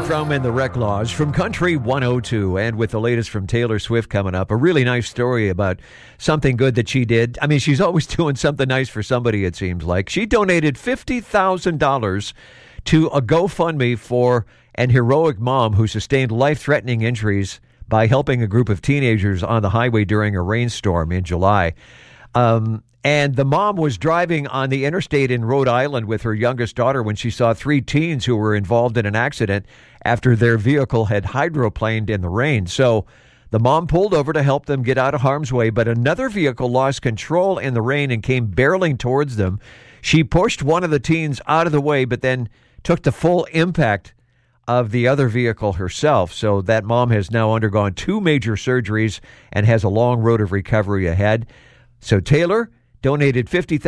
from In the Rec Laws from Country 102. And with the latest from Taylor Swift coming up, a really nice story about something good that she did. I mean, she's always doing something nice for somebody, it seems like. She donated $50,000 to a GoFundMe for an heroic mom who sustained life-threatening injuries by helping a group of teenagers on the highway during a rainstorm in July. And the mom was driving on the interstate in Rhode Island with her youngest daughter when she saw three teens who were involved in an accident after their vehicle had hydroplaned in the rain. So the mom pulled over to help them get out of harm's way, but another vehicle lost control in the rain and came barreling towards them. She pushed one of the teens out of the way, but then took the full impact of the other vehicle herself. So that mom has now undergone 2 major surgeries and has a long road of recovery ahead. So Taylor donated $50,000